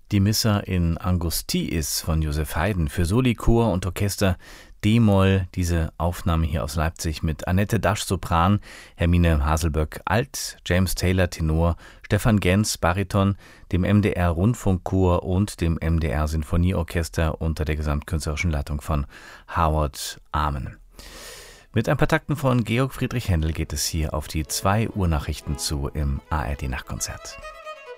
Die Missa in Angustiis von Joseph Haydn für Soli, Chor und Orchester D-Moll. Diese Aufnahme hier aus Leipzig mit Annette Dasch Sopran, Hermine Haselböck Alt, James Taylor Tenor, Stefan Genz Bariton, dem MDR Rundfunkchor und dem MDR Sinfonieorchester unter der gesamtkünstlerischen Leitung von Howard Amen. Mit ein paar Takten von Georg Friedrich Händel geht es hier auf die 2 Uhr Nachrichten zu im ARD Nachtkonzert.